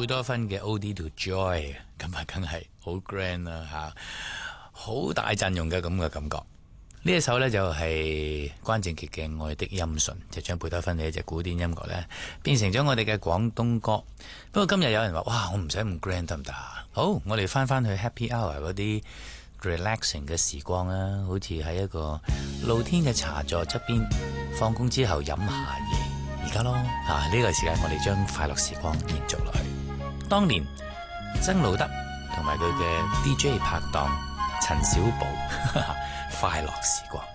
貝多芬嘅 Ode to Joy， 咁啊梗係好 grand 啦吓，好大陣容嘅咁嘅感覺。呢一首呢，就係關正傑嘅《愛的音訊》，就將貝多芬嘅一隻古典音樂呢變成咗我哋嘅廣東歌。不過今日有人話：哇，我唔使咁 grand 得唔得？好，我哋翻去 Happy Hour 嗰啲 relaxing 嘅時光啦，好似喺一個露天嘅茶座側邊，放工之後飲下嘢，而家咯呢個時間我哋將快樂時光延續落去。當年曾路德同埋佢嘅 DJ 拍檔陳小寶，快樂時光。